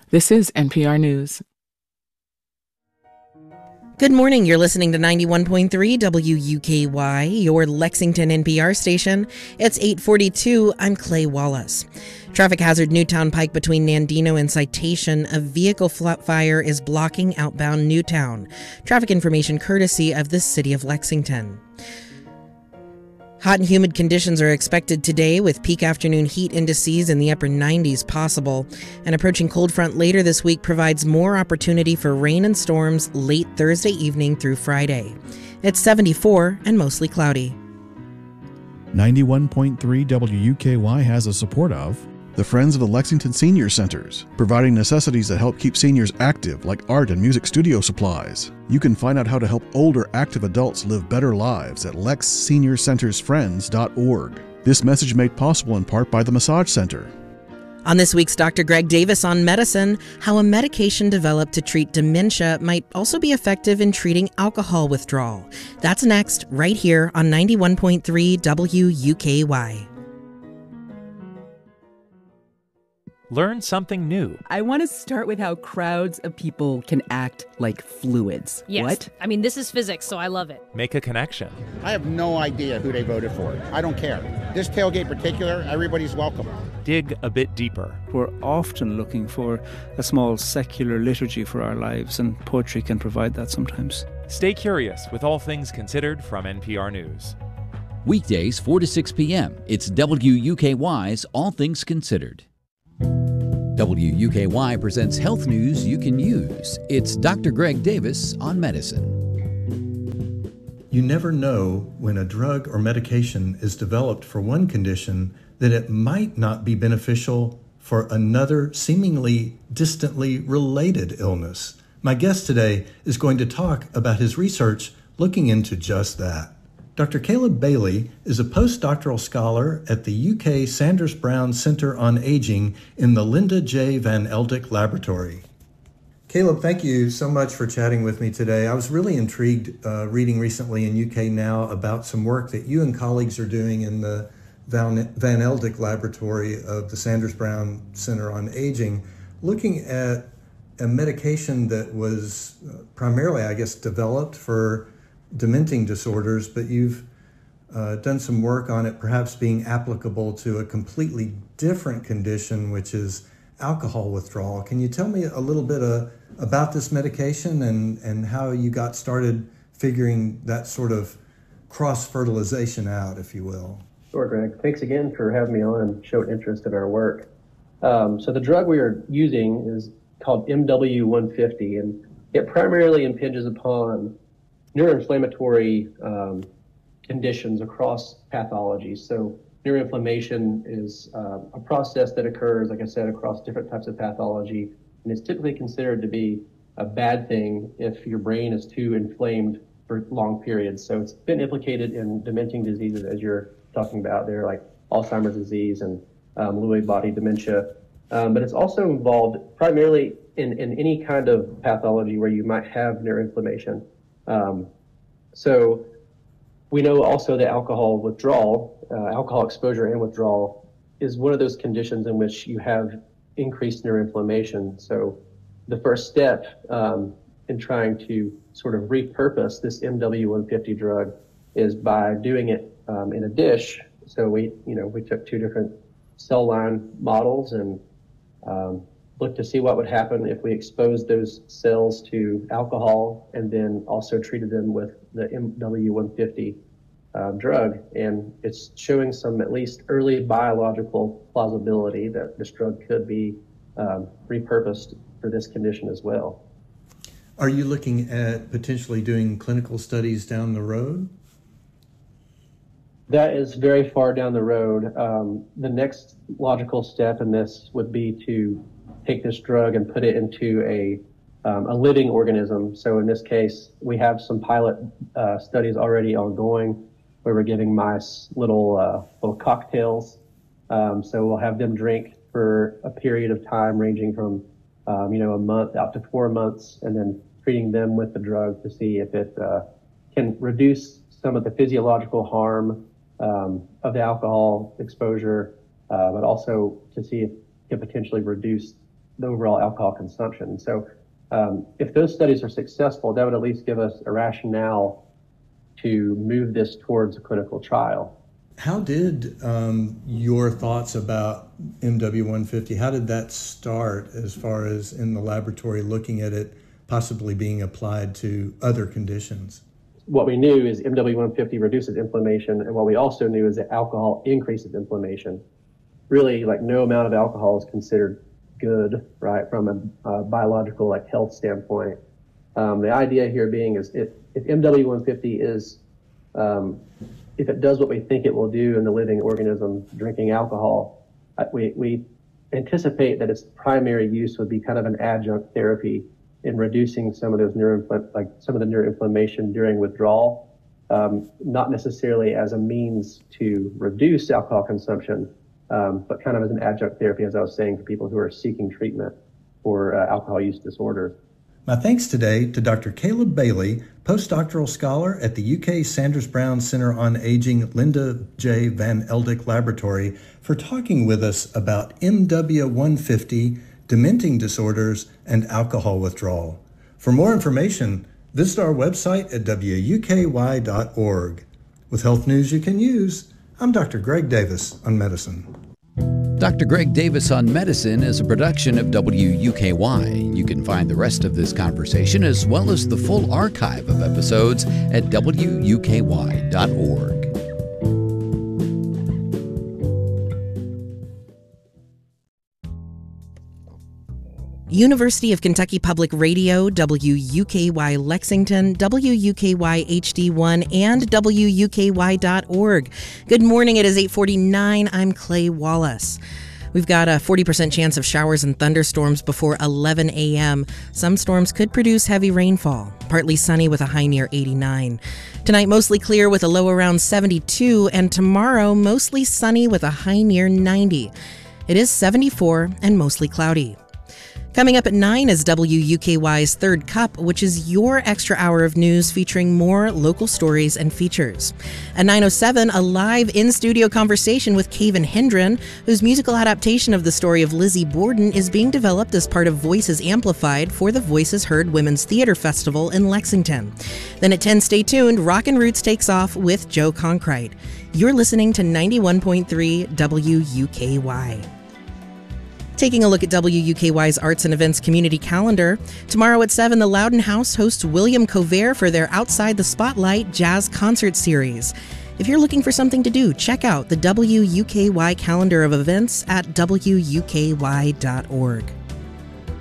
This is NPR News. Good morning. You're listening to 91.3 WUKY, your Lexington NPR station. It's 8:42. I'm Clay Wallace. Traffic hazard Newtown Pike between Nandino and Citation. A vehicle fire is blocking outbound Newtown. Traffic information courtesy of the City of Lexington. Hot and humid conditions are expected today with peak afternoon heat indices in the upper 90s possible. An approaching cold front later this week provides more opportunity for rain and storms late Thursday evening through Friday. It's 74 and mostly cloudy. 91.3 WUKY has the support of the Friends of the Lexington Senior Centers, providing necessities that help keep seniors active like art and music studio supplies. You can find out how to help older active adults live better lives at lexseniorcentersfriends.org. This message made possible in part by the Massage Center. On this week's Dr. Greg Davis on Medicine, how a medication developed to treat dementia might also be effective in treating alcohol withdrawal. That's next, right here on 91.3 WUKY. Learn something new. I want to start with how crowds of people can act like fluids. Yes. What? I mean, this is physics, so I love it. Make a connection. I have no idea who they voted for. I don't care. This tailgate in particular, everybody's welcome. Dig a bit deeper. We're often looking for a small secular liturgy for our lives, and poetry can provide that sometimes. Stay curious with All Things Considered from NPR News. Weekdays 4 to 6 p.m. It's WUKY's All Things Considered. WUKY presents health news you can use. It's Dr. Greg Davis on Medicine. You never know when a drug or medication is developed for one condition that it might not be beneficial for another seemingly distantly related illness. My guest today is going to talk about his research looking into just that. Dr. Caleb Bailey is a postdoctoral scholar at the UK Sanders Brown Center on Aging in the Linda J. Van Eldyck Laboratory. Caleb, thank you so much for chatting with me today. I was really intrigued reading recently in UK Now about some work that you and colleagues are doing in the Van Eldyck Laboratory of the Sanders Brown Center on Aging, looking at a medication that was primarily, I guess, developed for dementing disorders, but you've done some work on it perhaps being applicable to a completely different condition, which is alcohol withdrawal. Can you tell me a little bit about this medication and how you got started figuring that sort of cross-fertilization out, if you will? Sure, Greg. Thanks again for having me on and showing interest in our work. So the drug we are using is called MW150, and it primarily impinges upon neuroinflammatory conditions across pathologies. So neuroinflammation is a process that occurs, like I said, across different types of pathology, and it's typically considered to be a bad thing if your brain is too inflamed for long periods. So it's been implicated in dementing diseases, as you're talking about there, like Alzheimer's disease and Lewy body dementia. But it's also involved primarily in any kind of pathology where you might have neuroinflammation. So we know also that alcohol withdrawal, alcohol exposure and withdrawal is one of those conditions in which you have increased neuroinflammation. So the first step in trying to sort of repurpose this MW150 drug is by doing it in a dish. So we took two different cell line models and looked to see what would happen if we exposed those cells to alcohol and then also treated them with the MW150 drug. And it's showing some at least early biological plausibility that this drug could be repurposed for this condition as well. Are you looking at potentially doing clinical studies down the road? That is very far down the road. The next logical step in this would be to take this drug and put it into a living organism. So in this case, we have some pilot studies already ongoing where we're giving mice little cocktails. So we'll have them drink for a period of time ranging from a month out to 4 months, and then treating them with the drug to see if it can reduce some of the physiological harm of the alcohol exposure, but also to see if it can potentially reduce the overall alcohol consumption. So if those studies are successful, that would at least give us a rationale to move this towards a clinical trial. How did your thoughts about MW150, how did that start as far as in the laboratory looking at it possibly being applied to other conditions? What we knew is MW150 reduces inflammation, and what we also knew is that alcohol increases inflammation. Really, like, no amount of alcohol is considered good, right, from a biological, like, health standpoint. The idea here being is if MW150 is, if it does what we think it will do in the living organism drinking alcohol, we anticipate that its primary use would be kind of an adjunct therapy in reducing some of those some of the neuroinflammation during withdrawal, not necessarily as a means to reduce alcohol consumption, but kind of as an adjunct therapy, as I was saying, for people who are seeking treatment for alcohol use disorders. My thanks today to Dr. Caleb Bailey, postdoctoral scholar at the UK Sanders Brown Center on Aging Linda J. Van Eldick Laboratory, for talking with us about MW150, dementing disorders, and alcohol withdrawal. For more information, visit our website at wuky.org. With health news you can use, I'm Dr. Greg Davis on medicine. Dr. Greg Davis on Medicine is a production of WUKY. You can find the rest of this conversation as well as the full archive of episodes at wuky.org. University of Kentucky Public Radio, WUKY Lexington, WUKY HD1, and WUKY.org. Good morning. It is 8:49. I'm Clay Wallace. We've got a 40% chance of showers and thunderstorms before 11 a.m. Some storms could produce heavy rainfall. Partly sunny with a high near 89. Tonight, mostly clear with a low around 72. And tomorrow, mostly sunny with a high near 90. It is 74 and mostly cloudy. Coming up at 9 is WUKY's Third Cup, which is your extra hour of news featuring more local stories and features. At 9:07, a live in-studio conversation with Kaven Hendren, whose musical adaptation of the story of Lizzie Borden is being developed as part of Voices Amplified for the Voices Heard Women's Theater Festival in Lexington. Then at 10, stay tuned, Rockin' Roots takes off with Joe Conkrite. You're listening to 91.3 WUKY. Taking a look at WUKY's Arts and Events community calendar. Tomorrow at 7, the Loudon House hosts William Covert for their Outside the Spotlight Jazz Concert Series. If you're looking for something to do, check out the WUKY calendar of events at WUKY.org.